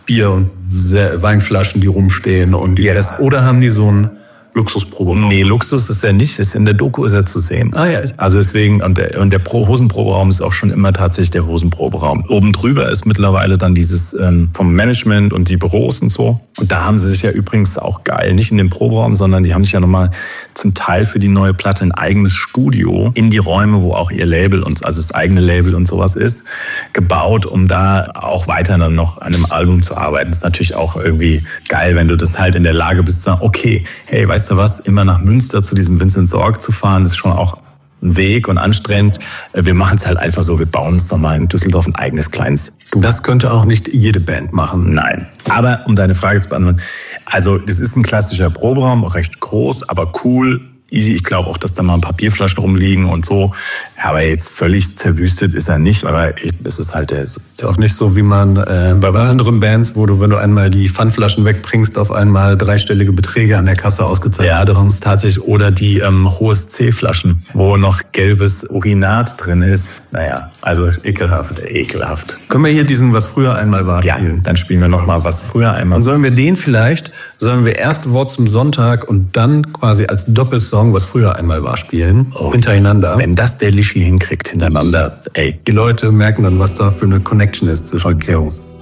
Bier und Weinflaschen, die rumstehen und die Rest. Oder haben die so ein Luxusproberaum? Nee, Luxus ist er nicht. Ist in der Doku ist er zu sehen. Ah ja. Also deswegen, und der Hosenproberaum ist auch schon immer tatsächlich der Hosenproberaum. Oben drüber ist mittlerweile dann dieses vom Management und die Büros und so. Und da haben sie sich ja übrigens auch geil, nicht in dem Proberaum, sondern die haben sich ja nochmal zum Teil für die neue Platte ein eigenes Studio in die Räume, wo auch ihr Label und also das eigene Label und sowas ist, gebaut, um da auch weiter dann noch an einem Album zu arbeiten. Das ist natürlich auch irgendwie geil, wenn du das halt in der Lage bist, zu sagen, okay, hey, weißt du was, immer nach Münster zu diesem Vincent Sorg zu fahren, ist schon auch ein Weg und anstrengend. Wir machen es halt einfach so, wir bauen uns doch mal in Düsseldorf ein eigenes kleines. Das könnte auch nicht jede Band machen. Nein. Aber um deine Frage zu beantworten, also das ist ein klassischer Proberaum, recht groß, aber cool. Easy. Ich glaube auch, dass da mal ein paar Bierflaschen rumliegen und so. Aber jetzt völlig zerwüstet ist er nicht. Aber es ist halt der. Ist ja auch nicht so, wie man bei anderen Bands, wo du, wenn du einmal die Pfandflaschen wegbringst, auf einmal dreistellige Beträge an der Kasse ausgezahlt. Ja, das ist tatsächlich. Oder die hohes C-Flaschen, wo noch gelbes Urinat drin ist. Naja, also ekelhaft. Können wir hier diesen Was früher einmal war spielen? Ja, dann spielen wir nochmal Was früher einmal. Und sollen wir erst Wort zum Sonntag und dann quasi als Doppelsong Was früher einmal war spielen, hintereinander. Wenn das der Lischi hinkriegt hintereinander, ey. Die Leute merken dann, was da für eine Connection ist zwischen den Songs.